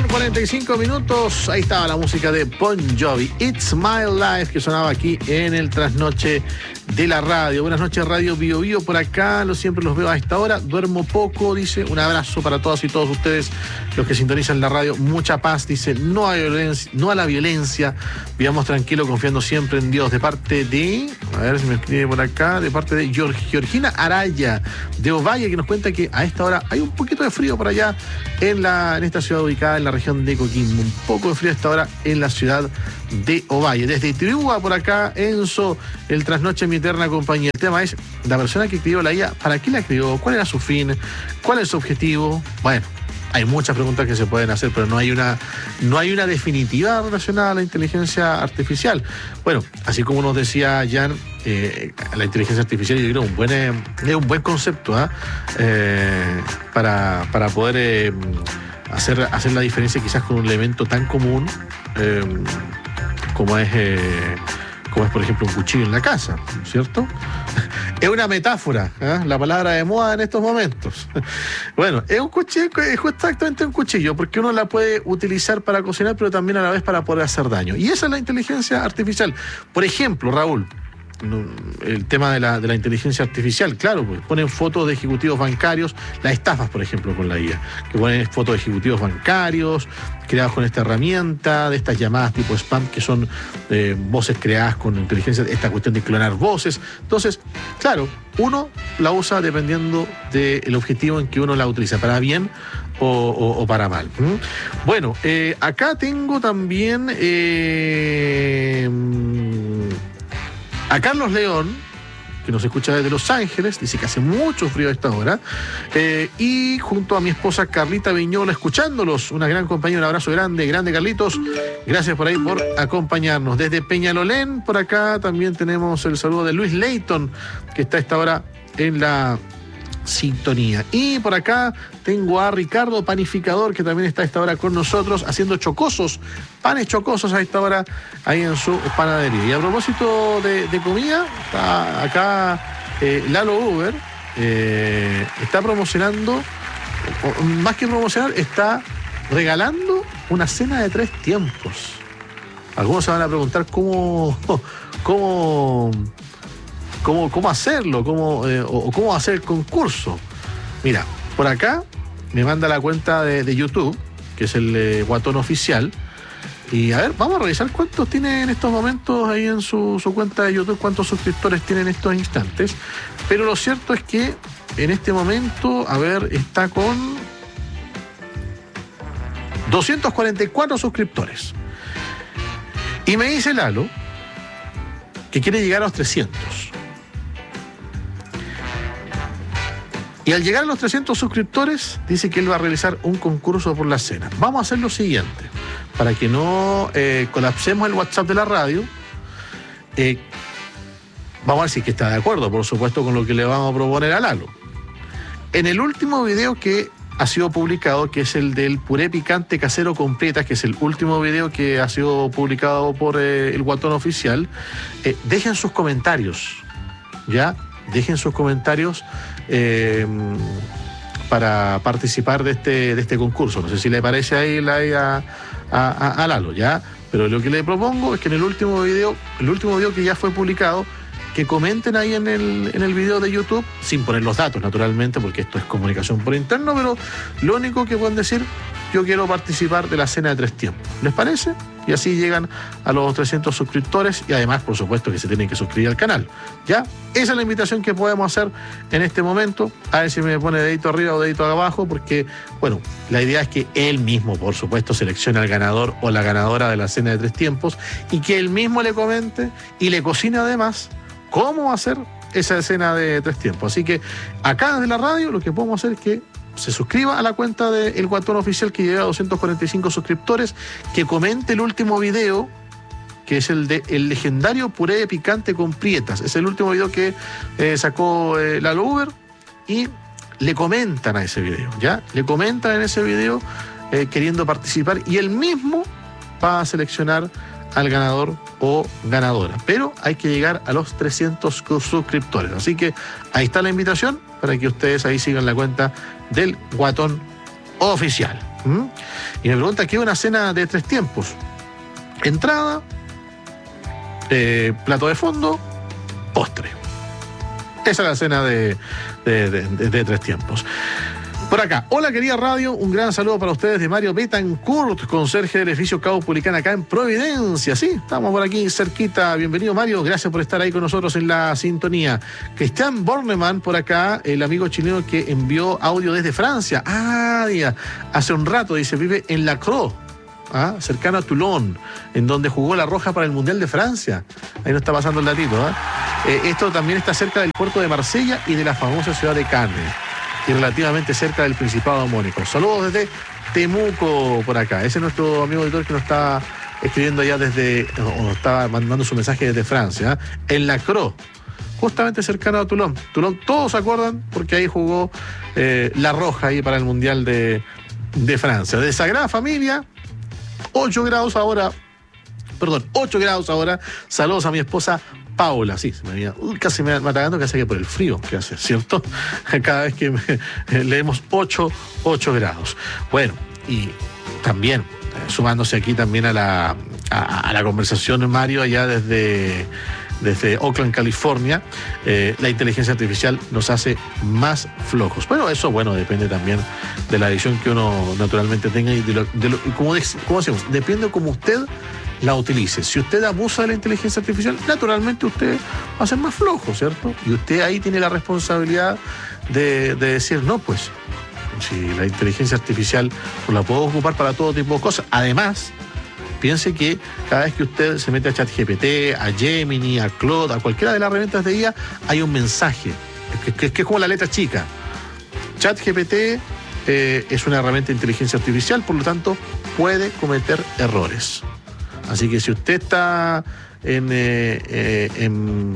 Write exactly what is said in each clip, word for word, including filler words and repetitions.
cuarenta y cinco minutos. Ahí estaba la música de Bon Jovi, It's My Life, que sonaba aquí en el trasnoche de la radio. Buenas noches, Radio Bio Bio por acá. Lo, siempre los veo a esta hora. Duermo poco, dice. Un abrazo para todas y todos ustedes, los que sintonizan la radio. Mucha paz, dice. No a, violencia, no a la violencia. Vivamos tranquilo, confiando siempre en Dios. De parte de... A ver si me escribe por acá. De parte de Georgina Araya, de Ovalle, que nos cuenta que a esta hora hay un poquito de frío por allá en, la, en esta ciudad ubicada en la región de Coquimbo. Un poco de frío a esta hora en la ciudad de Ovalle. Desde Itrihua por acá, Enzo, el trasnoche mi eterna compañía. El tema es, la persona que escribió la I A, ¿para qué la escribió? ¿Cuál era su fin? ¿Cuál es su objetivo? Bueno, hay muchas preguntas que se pueden hacer, pero no hay una, no hay una definitiva relacionada a la inteligencia artificial. Bueno, así como nos decía Jan, eh, la inteligencia artificial yo creo un buen, eh, es un buen concepto ¿eh? Eh, para, para poder eh, hacer, hacer la diferencia quizás con un elemento tan común eh, como es... Eh, como es por ejemplo un cuchillo en la casa, ¿cierto? Es una metáfora, ¿eh? La palabra de moda en estos momentos. Bueno, es un cuchillo, es exactamente un cuchillo, porque uno la puede utilizar para cocinar, pero también a la vez para poder hacer daño. Y esa es la inteligencia artificial. Por ejemplo, Raúl, el tema de la, de la inteligencia artificial, claro, pues ponen fotos de ejecutivos bancarios, las estafas, por ejemplo, con la I A, que ponen fotos de ejecutivos bancarios creados con esta herramienta, de estas llamadas tipo spam, que son eh, voces creadas con inteligencia, esta cuestión de clonar voces. Entonces, claro, uno la usa dependiendo del objetivo en que uno la utiliza, para bien o, o, o para mal. ¿Mm? Bueno, eh, acá tengo también... Eh, a Carlos León, que nos escucha desde Los Ángeles, dice que hace mucho frío a esta hora, eh, y junto a mi esposa Carlita Viñola, escuchándolos, una gran compañía, un abrazo grande, grande Carlitos, gracias por ahí por acompañarnos. Desde Peñalolén, por acá también tenemos el saludo de Luis Leighton, que está a esta hora en la sintonía. Y por acá tengo a Ricardo Panificador, que también está a esta hora con nosotros, haciendo chocosos, panes chocosos a esta hora, ahí en su panadería. Y a propósito de, de comida, está acá eh, Lalo Uber, eh, está promocionando, o, más que promocionar, está regalando una cena de tres tiempos. Algunos se van a preguntar cómo... cómo Cómo, cómo hacerlo, cómo, eh, o cómo hacer el concurso. Mira, por acá me manda la cuenta de, de YouTube, que es el eh, Guatón Oficial. Y a ver, vamos a revisar cuántos tiene en estos momentos ahí en su, su cuenta de YouTube, cuántos suscriptores tiene en estos instantes. Pero lo cierto es que en este momento, a ver, está con doscientos cuarenta y cuatro suscriptores. Y me dice Lalo que quiere llegar a los trescientos. Y al llegar a los trescientos suscriptores, dice que él va a realizar un concurso por la cena. Vamos a hacer lo siguiente, para que no eh, colapsemos el WhatsApp de la radio. Eh, vamos a ver si es que está de acuerdo, por supuesto, con lo que le vamos a proponer a Lalo. En el último video que ha sido publicado, que es el del puré picante casero con prietas, que es el último video que ha sido publicado por eh, el Guatón Oficial, eh, dejen sus comentarios, ¿ya? Dejen sus comentarios eh, para participar de este, de este concurso. No sé si le parece ahí la, a, a, a Lalo, ¿ya? Pero lo que le propongo es que en el último video, el último video que ya fue publicado, que comenten ahí en el, en el video de YouTube, sin poner los datos, naturalmente, porque esto es comunicación por interno, pero lo único que pueden decir, yo quiero participar de la cena de tres tiempos. ¿Les parece? Y así llegan a los trescientos suscriptores y además, por supuesto, que se tienen que suscribir al canal. ¿Ya? Esa es la invitación que podemos hacer en este momento. A ver si me pone dedito arriba o dedito abajo, porque, bueno, la idea es que él mismo, por supuesto, seleccione al ganador o la ganadora de la cena de tres tiempos y que él mismo le comente y le cocine además cómo hacer esa escena de tres tiempos. Así que acá desde la radio lo que podemos hacer es que se suscriba a la cuenta del Guatón Oficial, que llega a doscientos cuarenta y cinco suscriptores, que comente el último video, que es el de el legendario puré picante con prietas. Es el último video que eh, sacó eh, Lalo Uber, y le comentan a ese video, ¿ya? Le comentan en ese video eh, queriendo participar, y él mismo va a seleccionar al ganador o ganadora. Pero hay que llegar a los trescientos suscriptores. Así que ahí está la invitación para que ustedes ahí sigan la cuenta del Guatón Oficial. ¿Mm? Y me pregunta, ¿qué es una cena de tres tiempos? Entrada, eh, plato de fondo, postre. Esa es la cena de, de, de, de, de tres tiempos. Por acá, hola querida radio, un gran saludo para ustedes de Mario Betancourt, conserje del edificio Caupolicán acá en Providencia. Sí, estamos por aquí cerquita. Bienvenido Mario, gracias por estar ahí con nosotros en la sintonía. Cristian Bornemann por acá, el amigo chileno que envió audio desde Francia. Ah, ya, hace un rato, dice, vive en Lacroix. ¿Ah? Cercano a Toulon, en donde jugó la Roja para el Mundial de Francia. Ahí nos está pasando el datito. ¿eh? Eh, esto también está cerca del puerto de Marsella y de la famosa ciudad de Cannes, y relativamente cerca del Principado de Mónaco. Saludos desde Temuco por acá. Ese es nuestro amigo editor que nos está escribiendo allá desde, o nos está mandando su mensaje desde Francia, ¿eh? En Lacroix, justamente cercano a Toulon. Toulon, todos se acuerdan porque ahí jugó eh, la Roja ahí para el Mundial de, de Francia. De Sagrada Familia, ocho grados ahora, perdón, ocho grados ahora. Saludos a mi esposa Paula. Sí, se me había, uh, casi me va atacando, casi que por el frío que hace, ¿cierto? Cada vez que me, eh, leemos ocho grados. Bueno, y también, eh, sumándose aquí también a la, a, a la conversación, Mario, allá desde... desde Oakland, California, eh, la inteligencia artificial nos hace más flojos. Bueno, eso, bueno, depende también de la visión que uno naturalmente tenga y de lo, de lo, como, de, como decimos, depende como usted la utilice. Si usted abusa de la inteligencia artificial, naturalmente usted va a ser más flojo, ¿cierto? Y usted ahí tiene la responsabilidad de, de decir, no, pues, si la inteligencia artificial pues, la puedo ocupar para todo tipo de cosas. Además, piense que cada vez que usted se mete a ChatGPT, a Gemini, a Claude, a cualquiera de las herramientas de I A, hay un mensaje, que, que, que es como la letra chica. ChatGPT eh, es una herramienta de inteligencia artificial, por lo tanto, puede cometer errores. Así que si usted está en, eh, eh, en,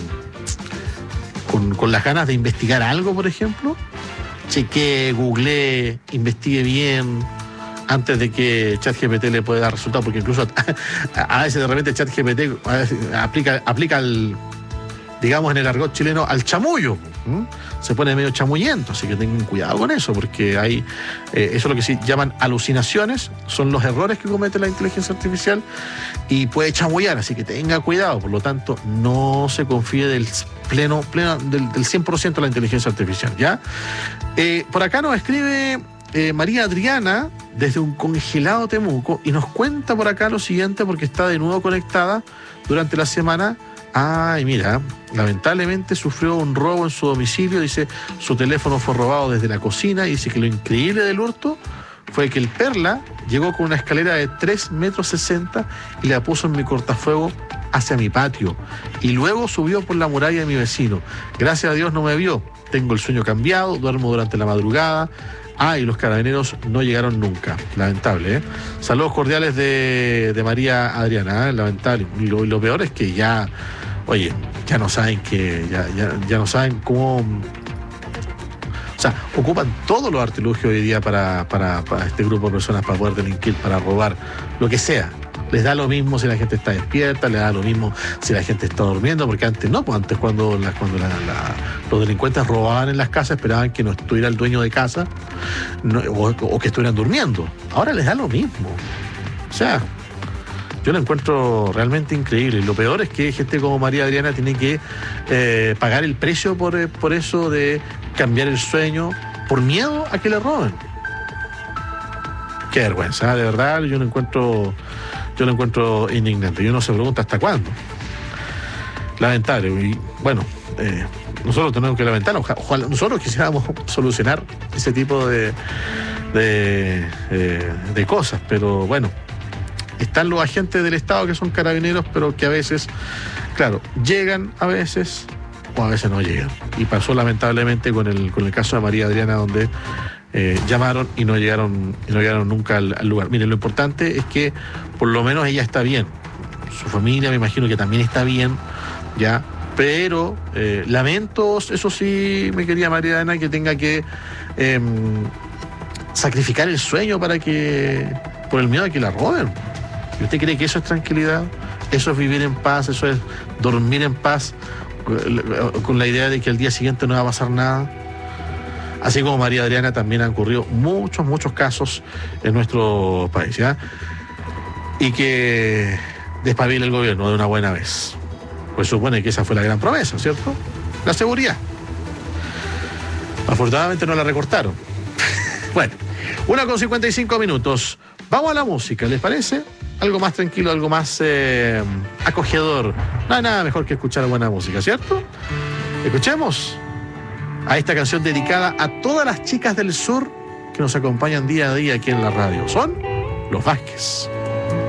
con, con las ganas de investigar algo, por ejemplo, chequee, googlee, investigue bien antes de que ChatGPT le pueda dar resultados, porque incluso a, a veces de repente ChatGPT aplica, aplica el, digamos en el argot chileno, al chamullo. ¿Mm? Se pone medio chamullento, así que tengan cuidado con eso, porque hay, eh, eso es lo que se llaman alucinaciones, son los errores que comete la inteligencia artificial y puede chamullar, así que tenga cuidado. Por lo tanto, no se confíe del pleno, pleno, del, del cien por ciento de la inteligencia artificial, ¿ya? Eh, por acá nos escribe eh, María Adriana desde un congelado Temuco y nos cuenta por acá lo siguiente, porque está de nuevo conectada durante la semana. Ay, mira, lamentablemente sufrió un robo en su domicilio. Dice, su teléfono fue robado desde la cocina. Y dice que lo increíble del hurto fue que el Perla llegó con una escalera de tres metros sesenta y la puso en mi cortafuego hacia mi patio. Y luego subió por la muralla de mi vecino. Gracias a Dios no me vio. Tengo el sueño cambiado, duermo durante la madrugada. Ah, y los carabineros no llegaron nunca. Lamentable, ¿eh? Saludos cordiales de, de María Adriana, ¿eh? Lamentable. Y lo, lo peor es que ya... Oye, ya no saben que, ya, ya, ya no saben cómo, o sea, ocupan todos los artilugios hoy día para, para, para este grupo de personas, para poder delinquir, para robar, lo que sea. Les da lo mismo si la gente está despierta, les da lo mismo si la gente está durmiendo, porque antes no, pues antes cuando, la, cuando la, la, los delincuentes robaban en las casas, esperaban que no estuviera el dueño de casa, no, o, o que estuvieran durmiendo. Ahora les da lo mismo. O sea... Yo lo encuentro realmente increíble. Y lo peor es que gente como María Adriana tiene que eh, pagar el precio por, por eso de cambiar el sueño, por miedo a que le roben. Qué vergüenza, de verdad, yo lo encuentro, yo lo encuentro indignante. Y uno se pregunta hasta cuándo. Lamentable. Y bueno, eh, nosotros tenemos que lamentarlo. Ojalá nosotros quisiéramos solucionar ese tipo de, de, eh, de cosas, pero bueno. Están los agentes del Estado que son carabineros, pero que a veces, claro, llegan a veces o a veces no llegan. Y pasó lamentablemente con el, con el caso de María Adriana, donde eh, llamaron y no llegaron, y no llegaron nunca al, al lugar. Miren, lo importante es que por lo menos ella está bien. Su familia me imagino que también está bien, ya. Pero eh, lamento, eso sí, mi querida María Adriana, que tenga que eh, sacrificar el sueño para que, por el miedo a que la roben. ¿Y usted cree que eso es tranquilidad? ¿Eso es vivir en paz? ¿Eso es dormir en paz con la idea de que al día siguiente no va a pasar nada? Así como María Adriana, también han ocurrido muchos, muchos casos en nuestro país, ¿ya? Y que despabile el gobierno de una buena vez. Pues supone que esa fue la gran promesa, ¿cierto? La seguridad. Afortunadamente no la recortaron. Bueno, una con cincuenta y cinco minutos. Vamos a la música, ¿les parece? Algo más tranquilo, algo más eh, acogedor. No hay nada mejor que escuchar buena música, ¿cierto? Escuchemos a esta canción dedicada a todas las chicas del sur que nos acompañan día a día aquí en la radio. Son los Vázquez.